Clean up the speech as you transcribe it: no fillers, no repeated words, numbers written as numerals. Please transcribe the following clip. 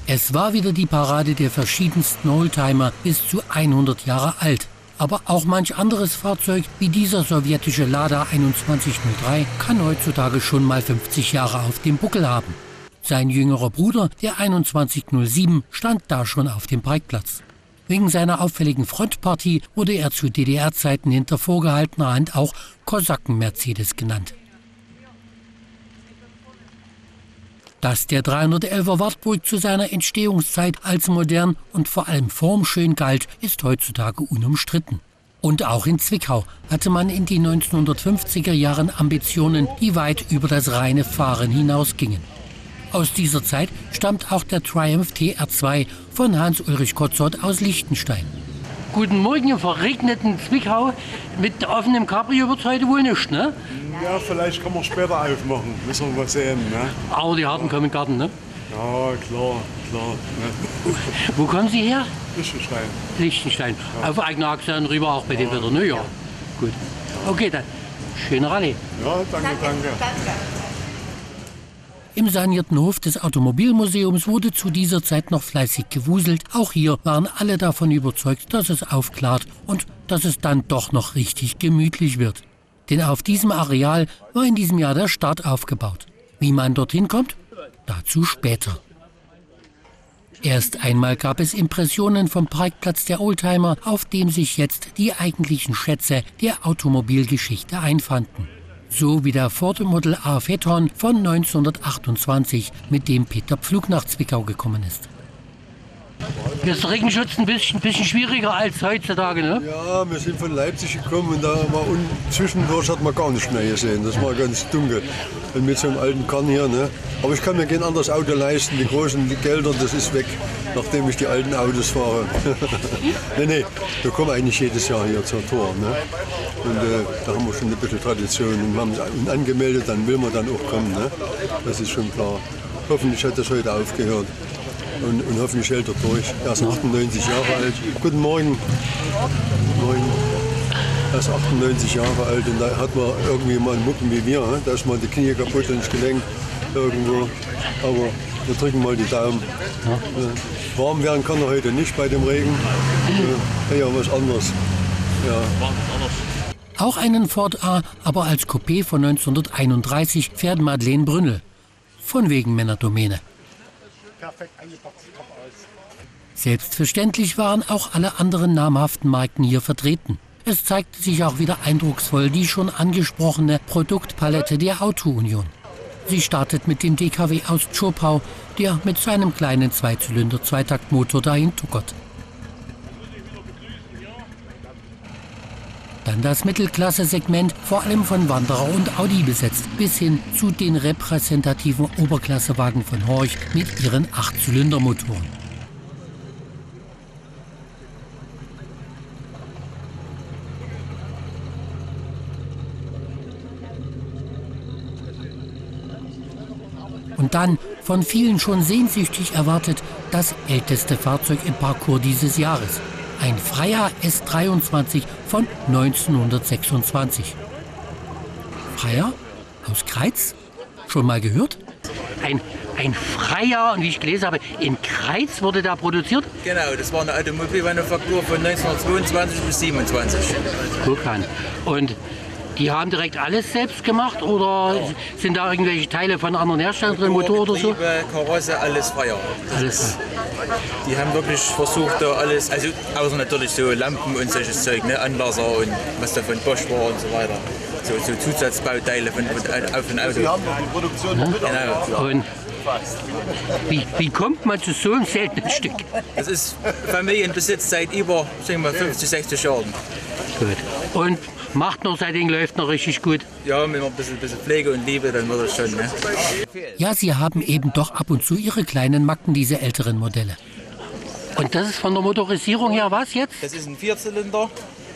Es war wieder die Parade der verschiedensten Oldtimer, bis zu 100 Jahre alt. Aber auch manch anderes Fahrzeug, wie dieser sowjetische Lada 2103, kann heutzutage schon mal 50 Jahre auf dem Buckel haben. Sein jüngerer Bruder, der 2107, stand da schon auf dem Parkplatz. Wegen seiner auffälligen Frontpartie wurde er zu DDR-Zeiten hinter vorgehaltener Hand auch Kosaken-Mercedes genannt. Dass der 311er Wartburg zu seiner Entstehungszeit als modern und vor allem formschön galt, ist heutzutage unumstritten. Und auch in Zwickau hatte man in den 1950er Jahren Ambitionen, die weit über das reine Fahren hinausgingen. Aus dieser Zeit stammt auch der Triumph TR2 von Hans-Ulrich Kotzold aus Liechtenstein. Guten Morgen im verregneten Zwickau. Mit offenem Cabrio wird es heute wohl nicht, ne? Ja, vielleicht kann man später aufmachen, müssen wir mal sehen. Ne? Aber die Harten kommen in den Garten, ne? Ja, klar. Ne? Wo kommen Sie her? Liechtenstein. Liechtenstein. Ja. Auf eigener Achse und rüber auch bei dem Wetter, ne? Ja. Gut. Okay, dann. Schöne Rallye. Ja, danke. Im sanierten Hof des Automobilmuseums wurde zu dieser Zeit noch fleißig gewuselt. Auch hier waren alle davon überzeugt, dass es aufklart und dass es dann doch noch richtig gemütlich wird. Denn auf diesem Areal war in diesem Jahr der Start aufgebaut. Wie man dorthin kommt, dazu später. Erst einmal gab es Impressionen vom Parkplatz der Oldtimer, auf dem sich jetzt die eigentlichen Schätze der Automobilgeschichte einfanden. So wie der Ford Model A Phaeton von 1928, mit dem Peter Pflug nach Zwickau gekommen ist. Hier ist der Regenschutz ein bisschen schwieriger als heutzutage, ne? Ja, wir sind von Leipzig gekommen und da war zwischendurch hat man gar nicht mehr gesehen. Das war ganz dunkel. Und mit so einem alten Kahn hier, ne? Aber ich kann mir kein anderes Auto leisten. Die großen Gelder, das ist weg, nachdem ich die alten Autos fahre. nee, wir kommen eigentlich jedes Jahr hier zur Tor. Ne? Und da haben wir schon ein bisschen Tradition. Und wir haben uns angemeldet, dann will man dann auch kommen. Ne? Das ist schon klar. Hoffentlich hat das heute aufgehört. Und hoffentlich hält er durch. Er ist 98 Jahre alt. Guten Morgen. Morgen. Er ist 98 Jahre alt und da hat man irgendwie mal einen Mucken wie wir. Da ist mal die Knie kaputt und das Gelenk irgendwo. Aber wir drücken mal die Daumen. Ja. Warm werden kann er heute nicht bei dem Regen. Ja, was anderes. Ja. Auch einen Ford A, aber als Coupé von 1931 fährt Madeleine Brünnel. Von wegen Männerdomäne. Selbstverständlich waren auch alle anderen namhaften Marken hier vertreten. Es zeigte sich auch wieder eindrucksvoll die schon angesprochene Produktpalette der Auto-Union. Sie startet mit dem DKW aus Zschopau, der mit seinem kleinen Zweizylinder-Zweitaktmotor dahin tuckert. Dann das Mittelklasse-Segment, vor allem von Wanderer und Audi besetzt, bis hin zu den repräsentativen Oberklassewagen von Horch mit ihren 8-Zylinder-Motoren. Und dann, von vielen schon sehnsüchtig erwartet, das älteste Fahrzeug im Parcours dieses Jahres. Ein Freya S23 von 1926. Freya? Aus Kreiz? Schon mal gehört? Ein Freya, und wie ich gelesen habe, in Kreiz wurde da produziert? Genau, das war eine Automobilmanufaktur von 1922 bis 1927. Guck an. Und die haben direkt alles selbst gemacht oder sind da irgendwelche Teile von anderen Herstellern drin, Motor oder so? Karosse, alles Freya. Alles. Die haben wirklich versucht, da alles, also außer natürlich so Lampen und solches Zeug, ne, Anlasser und was da von Bosch war und so weiter. So Zusatzbauteile auf ein Auto. Sie haben noch die Produktion Genau. Und wie kommt man zu so einem seltenen Stück? Das ist Familienbesitz seit über 50, 60 Jahren. Gut. Und macht noch, seitdem läuft noch richtig gut? Ja, mit ein bisschen Pflege und Liebe, dann wird das schon. Ne? Ja, sie haben eben doch ab und zu ihre kleinen Macken, diese älteren Modelle. Und das ist von der Motorisierung her was jetzt? Das ist ein Vierzylinder